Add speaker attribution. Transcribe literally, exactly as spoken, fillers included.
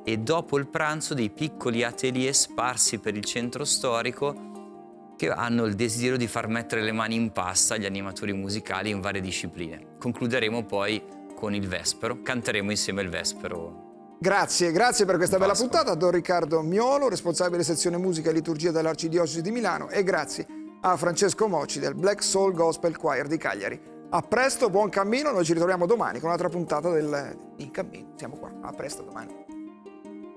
Speaker 1: e dopo il pranzo dei piccoli atelier sparsi per il centro storico che hanno il desiderio di far mettere le mani in pasta agli animatori musicali in varie discipline. Concluderemo poi con il Vespero, canteremo insieme il Vespero.
Speaker 2: Grazie, grazie per questa bella
Speaker 1: Pasqua.
Speaker 2: puntata a Don Riccardo Miolo, responsabile sezione musica e liturgia dell'Arcidiocesi di Milano, e grazie a Francesco Mocci del Black Soul Gospel Choir di Cagliari. A presto, buon cammino, noi ci ritroviamo domani con un'altra puntata del In Cammino. Siamo qua, a presto domani.